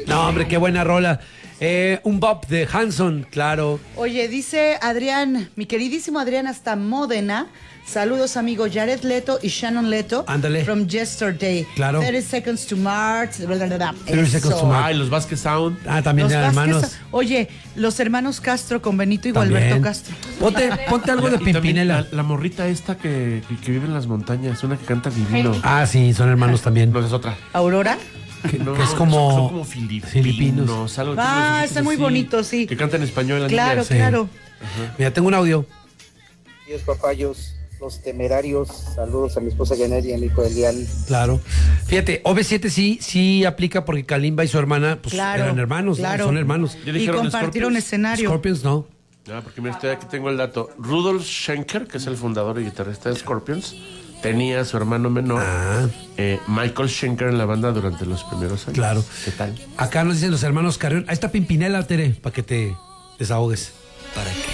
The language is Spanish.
No, hombre, qué buena rola. Un bop de Hanson, claro. Oye, dice Adrián, mi queridísimo Adrián hasta Módena. Saludos, amigo Jared Leto y Shannon Leto. Ándale. From Yesterday. Claro. 30 Seconds to Mars. 30 Seconds to Mars. Ay, los Vázquez Sound. Ah, también Los de Vázquez- hermanos. Oye, los hermanos Castro con Benito y También. Gualberto Castro. Ponte algo de Y también Pimpinela. la morrita esta que vive en las montañas, una que canta divino. Ah, sí, son hermanos también. No, esa es otra. Aurora. No, que es como- son como filipinos. filipinos. Algo que Ah, tienen los ojitos están muy así, bonitos, sí. Que cantan en español. las Claro, niñas. Sí. claro. Mira, tengo un audio. Dios, papayos, los temerarios. Saludos a mi esposa Janet y a mi hijo Elian. Claro. Fíjate, OV7 sí aplica porque Kalimba y su hermana pues, Claro, eran hermanos, ¿no? claro. Son hermanos. ¿Ya Y dijeron compartieron Scorpions? escenario. Scorpions no. Ah, porque mira, aquí tengo el dato. Rudolf Schenker, que es el fundador y guitarrista de Scorpions, tenía a su hermano menor, Michael Schenker, en la banda durante los primeros años. Claro. ¿Qué tal? Acá nos dicen los hermanos Carrión. Ahí está Pimpinela, Tere, para que te desahogues. ¿Para qué?